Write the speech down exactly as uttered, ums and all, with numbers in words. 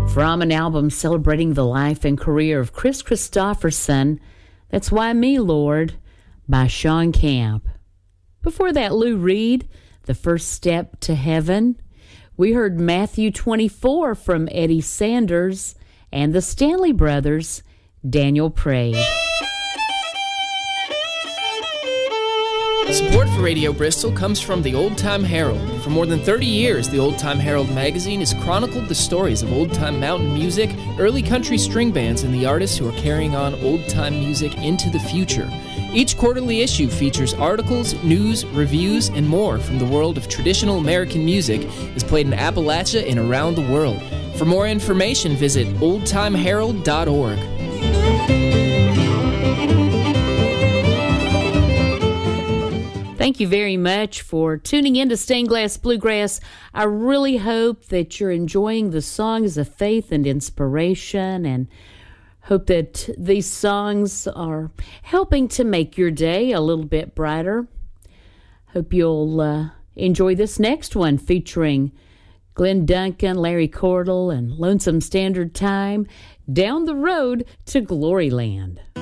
From an album celebrating the life and career of Chris Christopherson, That's Why Me, Lord, by Sean Camp. Before that, Lou Reed, The First Step to Heaven. We heard Matthew twenty-four from Eddie Sanders, and the Stanley Brothers, Daniel prayed. Support for Radio Bristol comes from the Old Time Herald. For more than thirty years, the Old Time Herald magazine has chronicled the stories of old-time mountain music, early country string bands, and the artists who are carrying on old-time music into the future. Each quarterly issue features articles, news, reviews, and more from the world of traditional American music as played in Appalachia and around the world. For more information, visit old time herald dot org. Thank you very much for tuning in to Stained Glass Bluegrass. I really hope that you're enjoying the songs of faith and inspiration, and hope that these songs are helping to make your day a little bit brighter. Hope you'll uh, enjoy this next one featuring Glenn Duncan, Larry Cordell, and Lonesome Standard Time, Down the Road to Gloryland.